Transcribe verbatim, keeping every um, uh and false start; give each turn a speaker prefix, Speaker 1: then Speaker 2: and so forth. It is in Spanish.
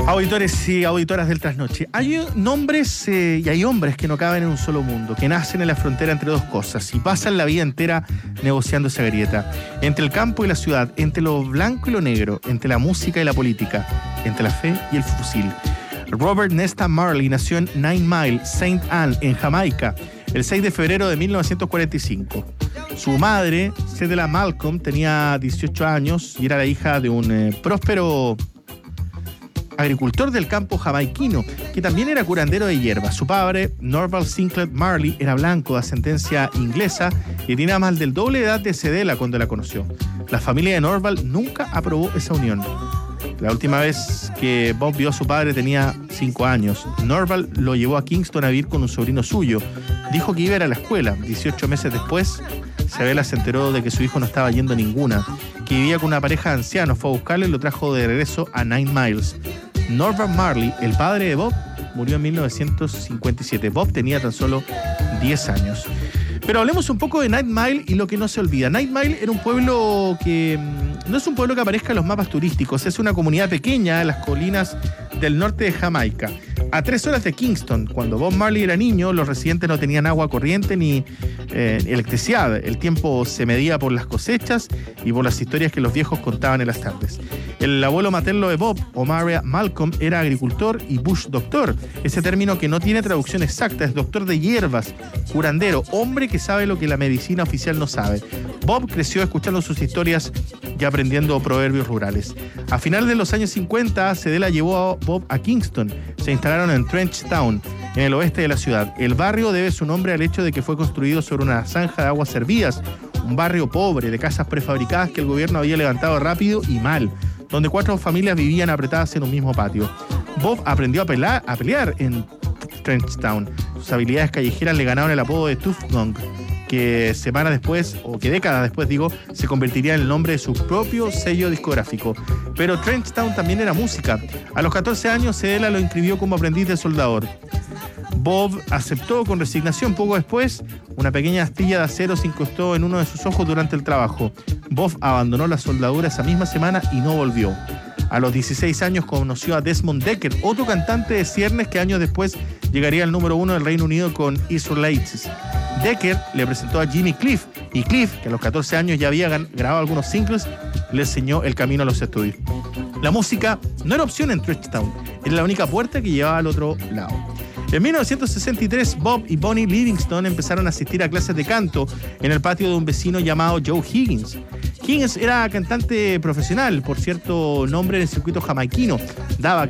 Speaker 1: Auditores y auditoras del Trasnoche, hay nombres eh, y hay hombres que no caben en un solo mundo, que nacen en la frontera entre dos cosas y pasan la vida entera negociando esa grieta, entre el campo y la ciudad, entre lo blanco y lo negro, entre la música y la política, entre la fe y el fusil. Robert Nesta Marley nació en Nine Mile, Saint Anne, en Jamaica, el seis de febrero de mil novecientos cuarenta y cinco. Su madre, Cedella Malcolm, tenía dieciocho años y era la hija de un eh, próspero agricultor del campo jamaiquino, que también era curandero de hierbas. Su padre, Norval Sinclair Marley, era blanco de ascendencia inglesa y tenía más del doble de edad de Cedella cuando la conoció. La familia de Norval nunca aprobó esa unión. La última vez que Bob vio a su padre tenía cinco años. Norval lo llevó a Kingston a vivir con un sobrino suyo. Dijo que iba a ir a la escuela. dieciocho meses después, Cedella se enteró de que su hijo no estaba yendo a ninguna, que vivía con una pareja de ancianos. Fue a buscarlo y lo trajo de regreso a Nine Miles. Norval Marley, el padre de Bob, murió en mil novecientos cincuenta y siete. Bob tenía tan solo diez años. Pero hablemos un poco de Nine Mile y lo que no se olvida. Nine Mile era un pueblo que no es un pueblo que aparezca en los mapas turísticos, es una comunidad pequeña en las colinas del norte de Jamaica, a tres horas de Kingston. Cuando Bob Marley era niño, los residentes no tenían agua corriente ni eh, electricidad. El tiempo se medía por las cosechas y por las historias que los viejos contaban en las tardes. El abuelo materno de Bob, Omariah Malcolm, era agricultor y bush doctor. Ese término que no tiene traducción exacta, es doctor de hierbas, curandero, hombre que sabe lo que la medicina oficial no sabe. Bob creció escuchando sus historias y aprendiendo proverbios rurales. A finales de los años cincuenta, Cedella llevó a Bob a Kingston. Se instalaron en Trenchtown, en el oeste de la ciudad. El barrio debe su nombre al hecho de que fue construido sobre una zanja de aguas servidas, un barrio pobre de casas prefabricadas que el gobierno había levantado rápido y mal, donde cuatro familias vivían apretadas en un mismo patio. Bob aprendió a, pelar, a pelear en Trenchtown. Sus habilidades callejeras le ganaron el apodo de Tooth Gong, que semanas después, o que décadas después digo, se convertiría en el nombre de su propio sello discográfico. Pero Trenchtown también era música. A los catorce años, Cedella lo inscribió como aprendiz de soldador. Bob aceptó con resignación. Poco después, una pequeña astilla de acero se incrustó en uno de sus ojos durante el trabajo. Bob abandonó la soldadura esa misma semana y no volvió. A los dieciséis años conoció a Desmond Dekker, otro cantante de ciernes que años después llegaría al número uno del Reino Unido con Israelites. Dekker le presentó a Jimmy Cliff, y Cliff, que a los catorce años ya había grabado algunos singles, le enseñó el camino a los estudios. La música no era opción en Trenchtown, era la única puerta que llevaba al otro lado. En mil novecientos sesenta y tres, Bob y Bonnie Livingston empezaron a asistir a clases de canto en el patio de un vecino llamado Joe Higgins. Higgins era cantante profesional, por cierto nombre en el circuito jamaiquino. Daba